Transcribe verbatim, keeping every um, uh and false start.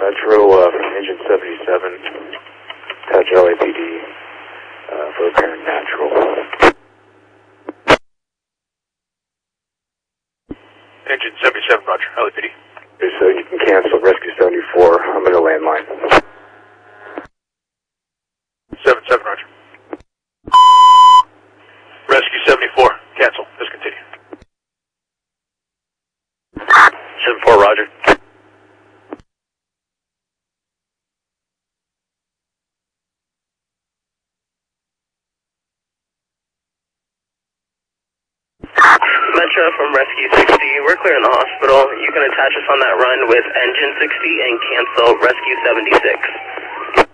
Metro uh, from Engine seventy-seven, touch L A P D uh, for repairing natural. Engine seventy-seven, roger, L A P D. Okay, so you can cancel Rescue seventy-four, I'm in a landmine. seven seven, roger. Rescue seventy-four, cancel, discontinue. seven four, roger. Metro from Rescue sixty, we're clearing the hospital. You can attach us on that run with Engine sixty and cancel Rescue seventy-six.